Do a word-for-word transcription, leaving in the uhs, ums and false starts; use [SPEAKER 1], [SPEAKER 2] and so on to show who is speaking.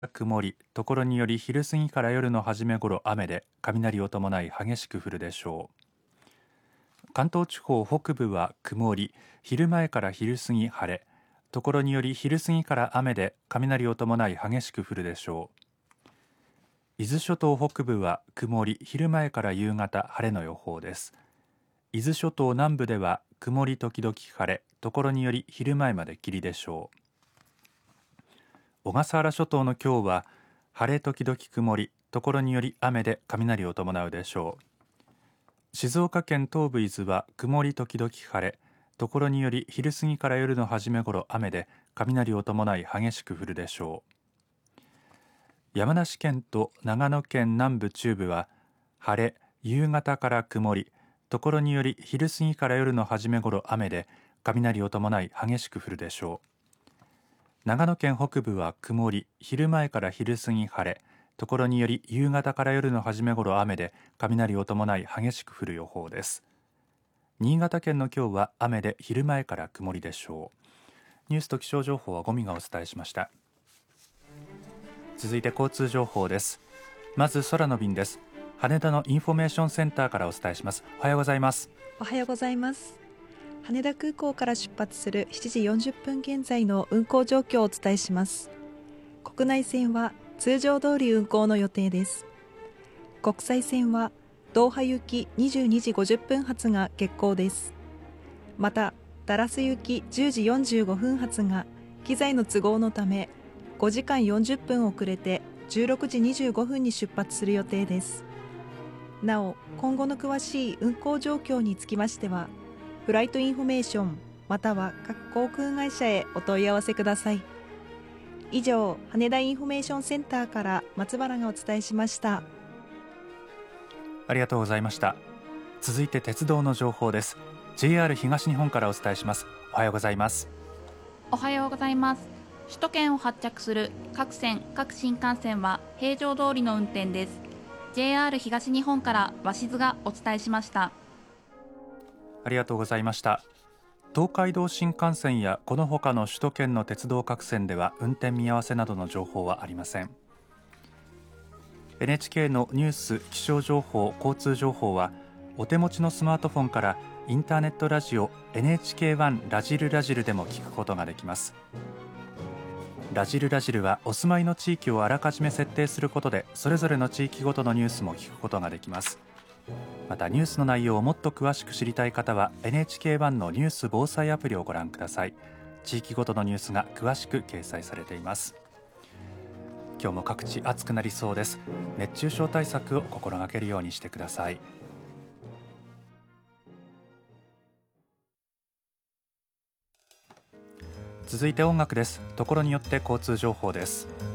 [SPEAKER 1] 曇り、ところにより昼過ぎから夜の初め頃雨で、雷を伴い激しく降るでしょう。関東地方北部は曇り、昼前から昼過ぎ晴れ、ところにより昼過ぎから雨で、雷を伴い激しく降るでしょう。伊豆諸島北部は曇り、昼前から夕方晴れの予報です。伊豆諸島南部では曇り時々晴れ、ところにより昼前まで霧でしょう。小笠原諸島の今日は晴れ時々曇り、ところにより雨で雷を伴うでしょう。静岡県東部伊豆は曇り時々晴れ、ところにより昼過ぎから夜の初め頃雨で、雷を伴い激しく降るでしょう。山梨県と長野県南部中部は晴れ、夕方から曇り、ところにより昼過ぎから夜の初め頃雨で、雷を伴い激しく降るでしょう。長野県北部は曇り、昼前から昼過ぎ晴れ、ところにより夕方から夜の初め頃雨で、雷を伴い激しく降る予報です。新潟県の今日は雨で昼前から曇りでしょう。ニュースと気象情報はゴミがお伝えしました。続いて交通情報です。まず空の便です。羽田のインフォメーションセンターからお伝えします。おはようございます。
[SPEAKER 2] おはようございます。羽田空港から出発するしちじよんじゅっぷん現在の運航状況をお伝えします。国内線は通常通り運航の予定です。国際線はドーハ行きにじゅうにじごじゅっぷん発が欠航です。またダラス行きじゅうじよんじゅうごふん発が機材の都合のためごじかんよんじゅっぷん遅れてじゅうろくじにじゅうごふんに出発する予定です。なお、今後の詳しい運航状況につきましては、フライトインフォメーションまたは各航空会社へお問い合わせください。以上、羽田インフォメーションセンターから松原がお伝えしました。
[SPEAKER 1] ありがとうございました。続いて鉄道の情報です。 ジェイアール 東日本からお伝えします。おはようございます。
[SPEAKER 3] おはようございます。首都圏を発着する各線各新幹線は平常通りの運転です。 ジェイアール 東日本から鷲津がお伝えしました。
[SPEAKER 1] ありがとうございました。東海道新幹線やこの他の首都圏の鉄道各線では運転見合わせなどの情報はありません。 エヌエイチケー のニュース、気象情報、交通情報はお手持ちのスマートフォンからインターネットラジオ エヌエイチケーワン ラジルラジルでも聞くことができます。ラジルラジルはお住まいの地域をあらかじめ設定することで、それぞれの地域ごとのニュースも聞くことができます。またニュースの内容をもっと詳しく知りたい方は エヌエイチケーワン のニュース防災アプリをご覧ください。地域ごとのニュースが詳しく掲載されています。今日も各地暑くなりそうです。熱中症対策を心がけるようにしてください。続いて音楽です。ところによって交通情報です。